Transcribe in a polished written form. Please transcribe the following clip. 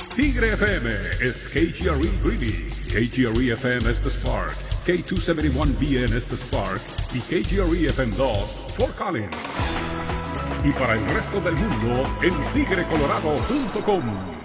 Tigre FM is KGRE Greeley, KGRE FM Estes Park, K271BN Estes Park y KGRE FM 2 Fort Collins. Y para el resto del mundo en tigrecolorado.com.